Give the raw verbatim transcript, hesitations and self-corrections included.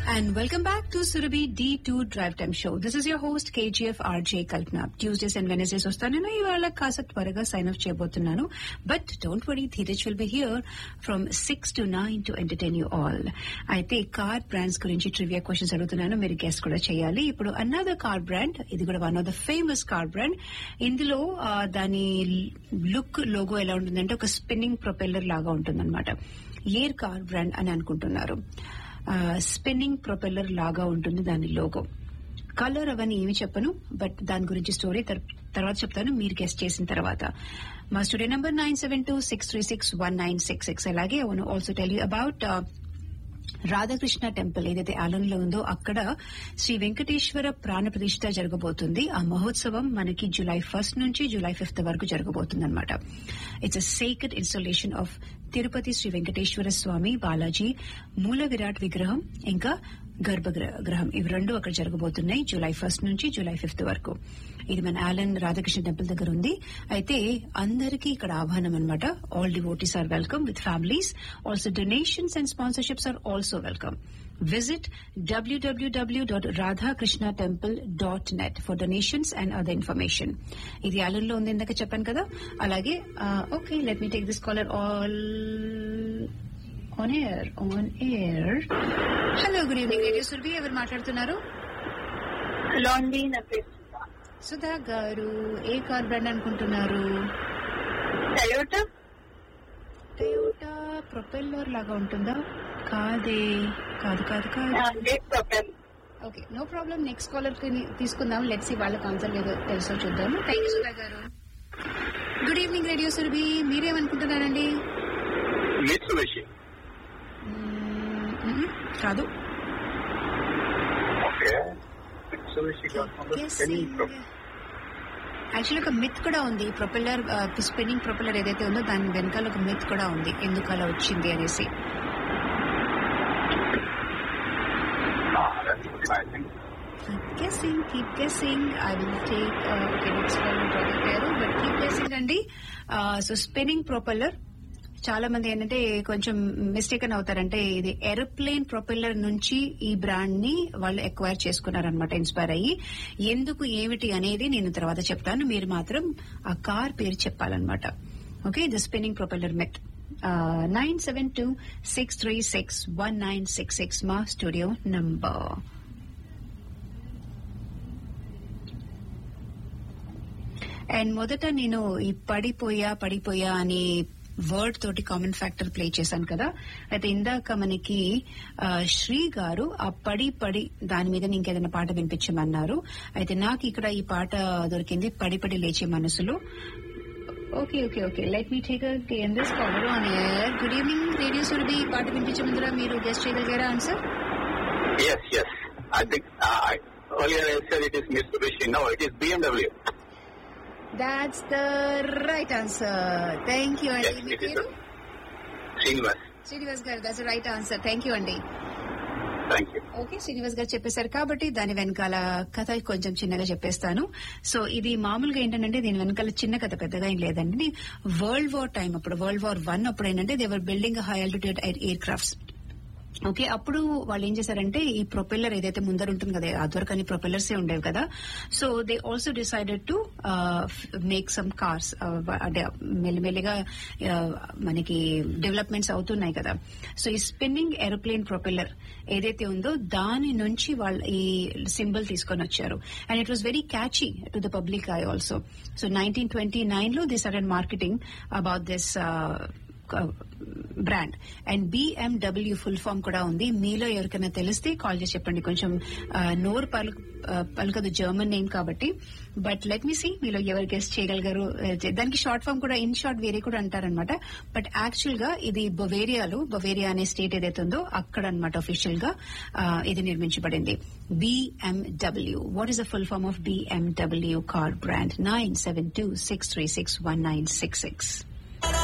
And welcome back to Surabhi D two Drive Time Show. This is your host K G F R J Kalpana. Tuesdays and Wednesdays వస్తాను ఇవాళ కాస్త త్వరగా sign of చేయబోతున్నాను. But don't worry, Dheeraj will be here from six to nine to entertain you all. అయితే car brands గురించి trivia questions అడుగుతున్నాను, మీరు guest కూడా చేయాలి. ఇప్పుడు అనదర్ కార్ బ్రాండ్, ఇది కూడా one of the famous car brand. ఇందులో దాని లుక్ లోగో ఎలా ఉంటుందంటే ఒక స్పిన్నింగ్ ప్రొపెల్లర్ లాగా ఉంటుందన్నమాట. ఏర్ కార్ బ్రాండ్ అని అనుకుంటున్నారు. స్పిన్నింగ్ ప్రొపెల్లర్ లాగా ఉంటుంది దాని లోగో. కలర్ అవన్నీ ఏమి చెప్పను, బట్ దాని గురించి స్టోరీ తర్వాత చెప్తాను మీరు గెస్ట్ చేసిన తర్వాత. మా studio number nine seven two six three six one nine six six. అలాగే I want also tell you about Radhakrishna temple ఏదైతే ఆలన్ లో ఉందో అక్కడ శ్రీ వెంకటేశ్వర ప్రాణ ప్రతిష్ఠ జరగబోతుంది. ఆ మహోత్సవం మనకి జూలై ఫస్ట్ నుంచి జూలై ఫిఫ్త్ వరకు జరగబోతుంది అనమాట. It's a sacred installation of Tirupati Shri Venkateswara స్వామి బాలాజీ మూల విరాట్ విగ్రహం ఇంకా గర్భగృహం, ఇవి రెండు అక్కడ జరగబోతున్నాయి జూలై ఫస్ట్ నుంచి జూలై ఫిఫ్త్ వరకు. ఇది మన ఆలన్ రాధాకృష్ణ టెంపుల్ దగ్గర ఉంది. అయితే అందరికీ ఇక్కడ ఆహ్వానం అనమాట. All devotees are welcome with families. Also donations and sponsorships are also welcome. Visit w w w dot radhakrishna temple dot net for donations and other information. ఇది ఆలన్ లో ఉంది, ఇందాక చెప్పాను కదా. అలాగే okay, let me take this caller all on air on air hello, good evening. Radio Surabhi, ఎవరు మాట్లాడుతున్నారు? Hello అండి, నా పేరు సుధా గారు. ఏ కార్ బ్రాండ్ అనుకుంటున్నారు? టయోటా. టయోటా ప్రొపెల్లర్ లాగా ఉంటుందా? కాదే, కాదు కాదు కాదు. Okay, no problem. Next caller తీసుకుందాం. లెట్స్ సీ వాళ్ళకి ఆన్సర్ లేదో తెలుసో చూద్దాము. థ్యాంక్ యూ సుధా గారు. Good evening radio Surabhi, మీరేమనుకుంటున్నారండి? కాదు. యాక్చువల్లీ ఒక మిత్ కూడా ఉంది. ప్రొపెల్లర్ స్పిన్నింగ్ ప్రొపెల్లర్ ఏదైతే ఉందో దాని వెనకాల ఒక మిత్ కూడా ఉంది, ఎందుకు అలా వచ్చింది అనేసి. Keep guessing, keep guessing. I will take uh, okay, next call ఉంటారు, but keep guessing అండి. సో స్పిన్నింగ్ ప్రొపెల్లర్ చాలా మంది ఏంటంటే కొంచెం మిస్టేక్ అని అవుతారంటే ఇది ఏరోప్లేన్ ప్రొపెల్లర్ నుంచి ఈ బ్రాండ్ ని వాళ్ళు ఎక్వైర్ చేసుకున్నారనమాట, ఇన్స్పైర్ అయ్యి. ఎందుకు ఏమిటి అనేది నేను తర్వాత చెప్తాను, మీరు మాత్రం ఆ కార్ పేరు చెప్పాలన్నమాట. Okay, the spinning propeller met. Nine seven two six three six one nine six six మా స్టూడియో నంబర్. అండ్ మొదట నేను ఈ పడిపోయా పడిపోయా అని వర్డ్ తోటి కామన్ ఫ్యాక్టర్ ప్లే చేశాను కదా. అయితే ఇందాక మనకి శ్రీ గారు ఆ పడి పడి దాని మీద ఇంకేదైనా పాట వినిపించమన్నారు. అయితే నాకు ఇక్కడ ఈ పాట దొరికింది, పడి పడి లేచే మనసులో. Okay okay okay let me take again this caller on air. Good evening radio Surabhi, పాట వినిపించే ముందర మీరు guest చేయగలిగారా answer? Yes, yes. I think uh, I, earlier I said it is Mitsubishi. No, it is B M W. That's the right answer. Thank you, Andy. Yes, it is Srinivas. Srinivas garu, that's the right answer. Thank you, Andy. Thank you. Okay, Srinivas గారు చెప్పేశారు కాబట్టి దాని వెనకాల కథ కొంచెం చిన్నగా చెప్పేస్తాను. So ఇది మామూలుగా ఏంటంటే దీని వెనకాల చిన్న కథ పెద్దగా ఏం లేదండి. వరల్డ్ వార్ టైం అప్పుడు, వరల్డ్ వార్ వన్ అప్పుడు ఏంటంటే they were building high altitude air crafts. Okay, అప్పుడు వాళ్ళు ఏం చేశారంటే ఈ ప్రొపెల్లర్ ఏదైతే ముందర ఉంటుంది కదా, అదివరకు అన్ని ప్రొపెల్లర్స్ ఏ ఉండేవి కదా. So they also decided to make some cars. అంటే మెల్లిమెల్లిగా మనకి డెవలప్మెంట్స్ అవుతున్నాయి కదా. సో ఈ స్పిన్నింగ్ ఏరోప్లేన్ ప్రొపెల్లర్ ఏదైతే ఉందో దాని నుంచి వాళ్ళు ఈ సింబల్ తీసుకొని వచ్చారు. And it was very catchy to the public I also. So nineteen twenty nine లో they started marketing about this brand. And BMW full form కూడా ఉంది. మీలో ఎవరికైనా తెలిస్తే కాల్ చేసి చెప్పండి. కొంచెం నోరు పలు పలకదు జర్మన్ నేమ్ కాబట్టి, బట్ లెట్ మీ సీ మీలో ఎవరు గెస్ట్ చేయగలిగారు. దానికి షార్ట్ ఫామ్ కూడా ఇన్ షార్ట్ వేరే కూడా అంటారనమాట. బట్ యాక్చువల్ గా ఇది బవేరియాలో, బవేరియా అనే స్టేట్ ఏదైతే ఉందో అక్కడ అనమాట అఫీషియల్ గా ఇది నిర్మించబడింది. BMW. What is the full form of BMW car brand? Nine seven two six three six one nine six six.